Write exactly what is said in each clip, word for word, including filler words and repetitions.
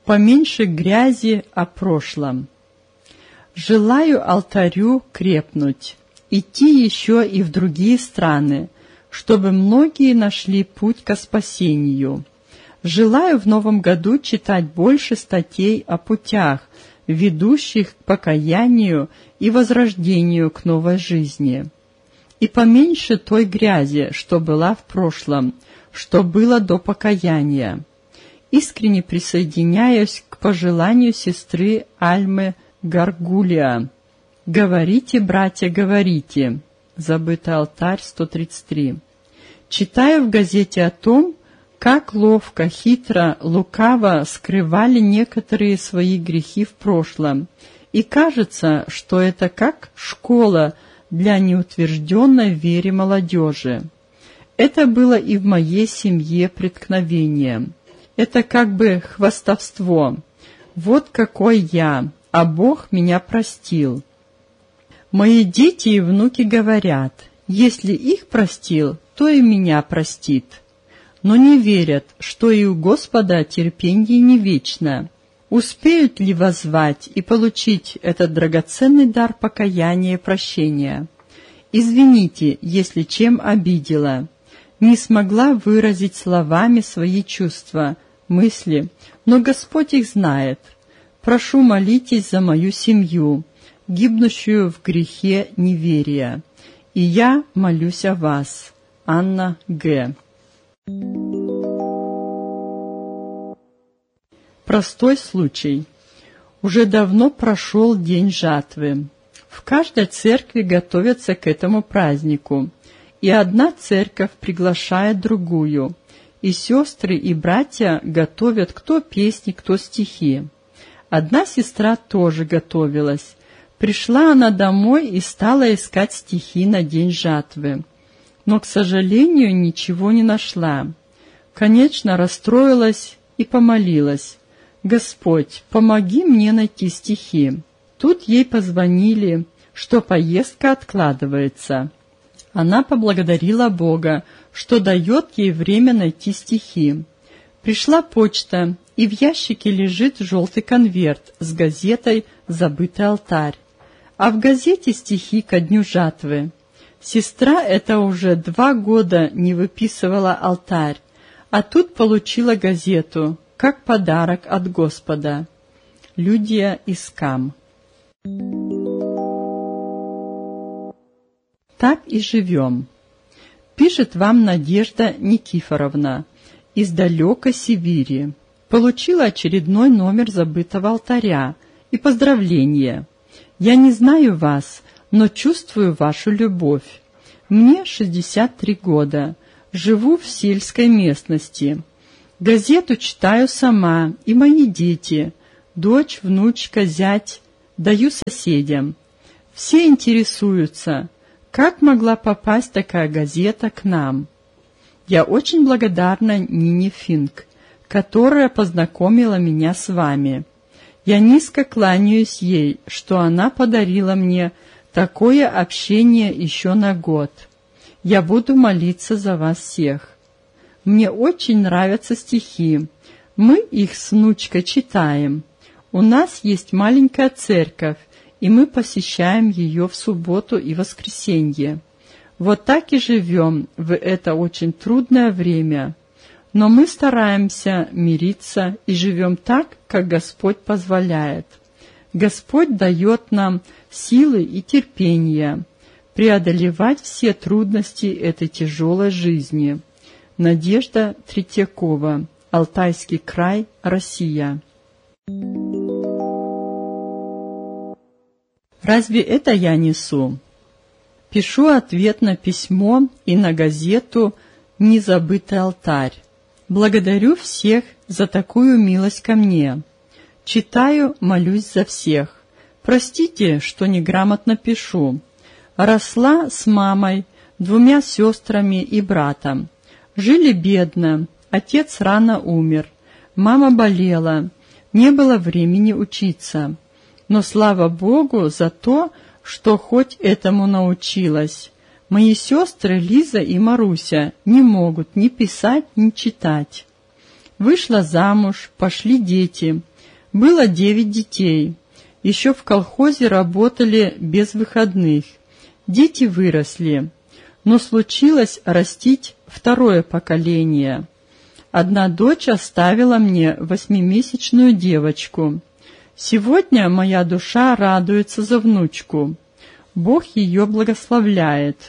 Поменьше грязи о прошлом. Желаю алтарю крепнуть, идти еще и в другие страны, чтобы многие нашли путь ко спасению. Желаю в новом году читать больше статей о путях, ведущих к покаянию и возрождению к новой жизни. И поменьше той грязи, что была в прошлом, что было до покаяния. Искренне присоединяюсь к пожеланию сестры Альмы Гаргулия. «Говорите, братья, говорите». Забытый алтарь, сто тридцать три. Читаю в газете о том, как ловко, хитро, лукаво скрывали некоторые свои грехи в прошлом, и кажется, что это как школа для неутвержденной в вере молодежи. Это было и в моей семье преткновением. Это как бы хвастовство. Вот какой я, а Бог меня простил. Мои дети и внуки говорят, если их простил, то и меня простит. Но не верят, что и у Господа терпенье не вечно. Успеют ли воззвать и получить этот драгоценный дар покаяния и прощения? Извините, если чем обидела. Не смогла выразить словами свои чувства, мысли, но Господь их знает. Прошу, молитесь за мою семью, гибнущую в грехе неверия. И я молюсь о вас. Анна Г. Простой случай. Уже давно прошел день жатвы. В каждой церкви готовятся к этому празднику, и одна церковь приглашает другую, и сестры и братья готовят кто песни, кто стихи. Одна сестра тоже готовилась. Пришла она домой и стала искать стихи на день жатвы, но, к сожалению, ничего не нашла. Конечно, расстроилась и помолилась. «Господь, помоги мне найти стихи». Тут ей позвонили, что поездка откладывается. Она поблагодарила Бога, что дает ей время найти стихи. Пришла почта, и в ящике лежит желтый конверт с газетой «Забытый алтарь». А в газете стихи ко дню жатвы. Сестра эта уже два года не выписывала алтарь, а тут получила газету, как подарок от Господа. Людия из Кам. Так и живем. Пишет вам Надежда Никифоровна из далекой Сибири. Получила очередной номер забытого алтаря и поздравления. Я не знаю вас, но чувствую вашу любовь. Мне шестьдесят три года, живу в сельской местности. Газету читаю сама и мои дети, дочь, внучка, зять, даю соседям. Все интересуются, как могла попасть такая газета к нам. Я очень благодарна Нине Финк, которая познакомила меня с вами. Я низко кланяюсь ей, что она подарила мне такое общение еще на год. Я буду молиться за вас всех. Мне очень нравятся стихи. Мы их с внучкой читаем. У нас есть маленькая церковь, и мы посещаем ее в субботу и воскресенье. Вот так и живем в это очень трудное время. Но мы стараемся мириться и живем так, как Господь позволяет. Господь дает нам силы и терпение преодолевать все трудности этой тяжелой жизни. Надежда Третьякова, Алтайский край, Россия. Разве это я несу? Пишу ответ на письмо и на газету «Незабытый алтарь». Благодарю всех за такую милость ко мне. Читаю, молюсь за всех. Простите, что неграмотно пишу. Росла с мамой, двумя сестрами и братом. Жили бедно, отец рано умер, мама болела, не было времени учиться. Но слава Богу за то, что хоть этому научилась. Мои сестры Лиза и Маруся не могут ни писать, ни читать. Вышла замуж, пошли дети. Было девять детей. Еще в колхозе работали без выходных. Дети выросли, но случилось растить второе поколение. Одна дочь оставила мне восьмимесячную девочку. Сегодня моя душа радуется за внучку. Бог ее благословляет.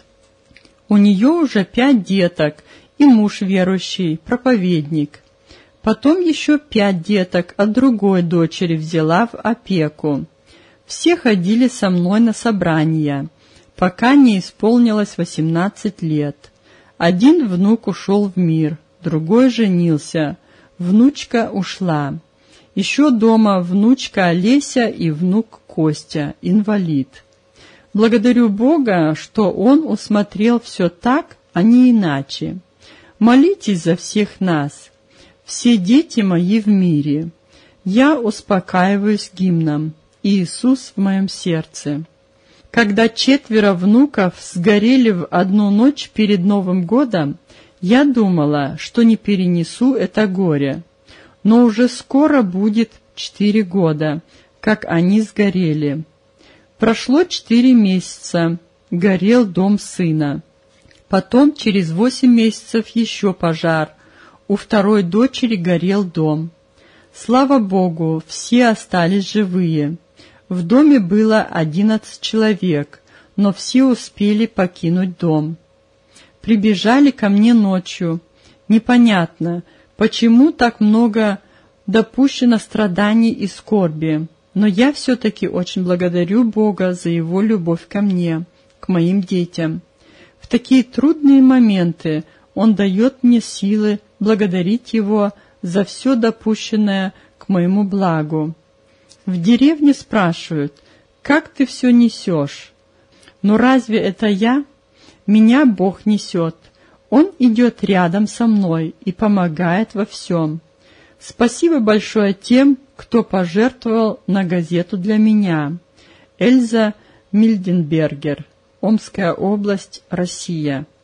У нее уже пять деток и муж верующий, проповедник. Потом еще пять деток от другой дочери взяла в опеку. Все ходили со мной на собрания, пока не исполнилось восемнадцать лет. Один внук ушел в мир, другой женился, внучка ушла. Еще дома внучка Олеся и внук Костя, инвалид. Благодарю Бога, что Он усмотрел все так, а не иначе. Молитесь за всех нас. Все дети мои в мире. Я успокаиваюсь гимном «Иисус в моем сердце». Когда четверо внуков сгорели в одну ночь перед Новым годом, я думала, что не перенесу это горе. Но уже скоро будет четыре года, как они сгорели. Прошло четыре месяца, горел дом сына. Потом через восемь месяцев еще пожар. У второй дочери горел дом. Слава Богу, все остались живые. В доме было одиннадцать человек, но все успели покинуть дом. Прибежали ко мне ночью. Непонятно, почему так много допущено страданий и скорби, но я все-таки очень благодарю Бога за Его любовь ко мне, к моим детям. В такие трудные моменты Он дает мне силы благодарить Его за все допущенное к моему благу. В деревне спрашивают, как ты все несешь? Но разве это я? Меня Бог несет. Он идет рядом со мной и помогает во всем. Спасибо большое тем, кто пожертвовал на газету для меня. Эльза Мильденбергер, Омская область, Россия.